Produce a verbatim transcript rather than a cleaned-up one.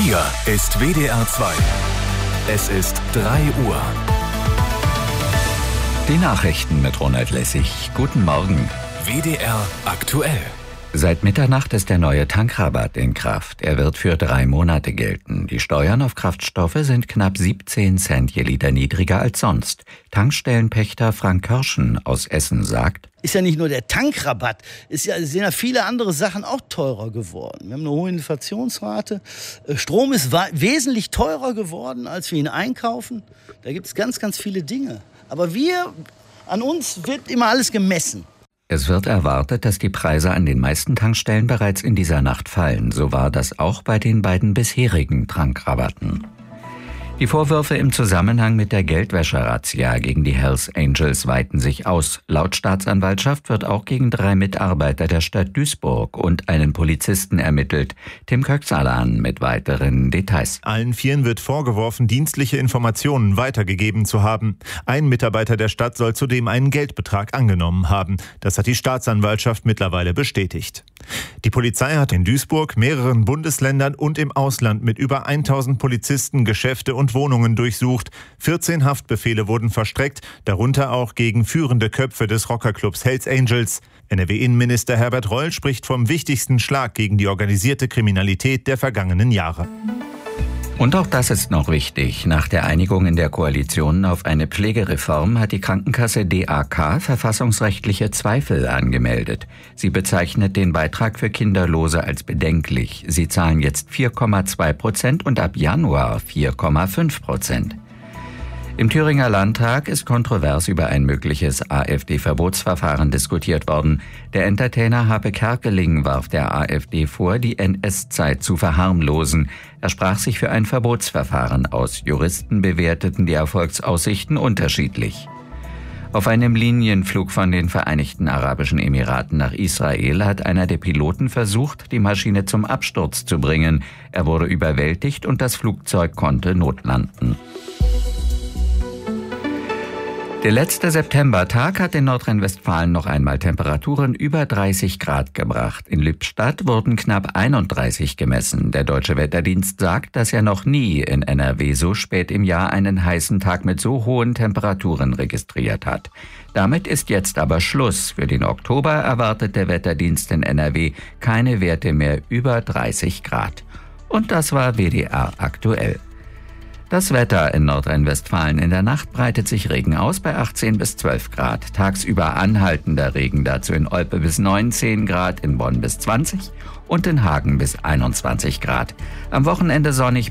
Hier ist W D R zwei. Es ist drei Uhr. Die Nachrichten mit Ronald Lessig. Guten Morgen. W D R aktuell. Seit Mitternacht ist der neue Tankrabatt in Kraft. Er wird für drei Monate gelten. Die Steuern auf Kraftstoffe sind knapp siebzehn Cent je Liter niedriger als sonst. Tankstellenpächter Frank Kirschen aus Essen sagt: Ist ja nicht nur der Tankrabatt, ist ja, sind ja viele andere Sachen auch teurer geworden. Wir haben eine hohe Inflationsrate. Strom ist wesentlich teurer geworden, als wir ihn einkaufen. Da gibt es ganz, ganz viele Dinge. Aber wir, an uns wird immer alles gemessen. Es wird erwartet, dass die Preise an den meisten Tankstellen bereits in dieser Nacht fallen. So war das auch bei den beiden bisherigen Tankrabatten. Die Vorwürfe im Zusammenhang mit der Geldwäsche-Razzia gegen die Hells Angels weiten sich aus. Laut Staatsanwaltschaft wird auch gegen drei Mitarbeiter der Stadt Duisburg und einen Polizisten ermittelt. Tim Köksalan mit weiteren Details. Allen Vieren wird vorgeworfen, dienstliche Informationen weitergegeben zu haben. Ein Mitarbeiter der Stadt soll zudem einen Geldbetrag angenommen haben. Das hat die Staatsanwaltschaft mittlerweile bestätigt. Die Polizei hat in Duisburg, mehreren Bundesländern und im Ausland mit über tausend Polizisten Geschäfte und Wohnungen durchsucht. vierzehn Haftbefehle wurden verstreckt, darunter auch gegen führende Köpfe des Rockerclubs Hells Angels. N R W-Innenminister Herbert Reul spricht vom wichtigsten Schlag gegen die organisierte Kriminalität der vergangenen Jahre. Und auch das ist noch wichtig. Nach der Einigung in der Koalition auf eine Pflegereform hat die Krankenkasse D A K verfassungsrechtliche Zweifel angemeldet. Sie bezeichnet den Beitrag für Kinderlose als bedenklich. Sie zahlen jetzt vier Komma zwei Prozent und ab Januar vier Komma fünf Prozent. Im Thüringer Landtag ist kontrovers über ein mögliches AfD-Verbotsverfahren diskutiert worden. Der Entertainer Harpe Kerkeling warf der AfD vor, die N S-Zeit zu verharmlosen. Er sprach sich für ein Verbotsverfahren aus. Juristen bewerteten die Erfolgsaussichten unterschiedlich. Auf einem Linienflug von den Vereinigten Arabischen Emiraten nach Israel hat einer der Piloten versucht, die Maschine zum Absturz zu bringen. Er wurde überwältigt und das Flugzeug konnte notlanden. Der letzte Septembertag hat in Nordrhein-Westfalen noch einmal Temperaturen über dreißig Grad gebracht. In Lippstadt wurden knapp einunddreißig gemessen. Der Deutsche Wetterdienst sagt, dass er noch nie in N R W so spät im Jahr einen heißen Tag mit so hohen Temperaturen registriert hat. Damit ist jetzt aber Schluss. Für den Oktober erwartet der Wetterdienst in N R W keine Werte mehr über dreißig Grad. Und das war W D R aktuell. Das Wetter in Nordrhein-Westfalen: in der Nacht breitet sich Regen aus bei achtzehn bis zwölf Grad. Tagsüber anhaltender Regen, dazu in Olpe bis neunzehn Grad, in Bonn bis zwanzig und in Hagen bis einundzwanzig Grad. Am Wochenende sonnig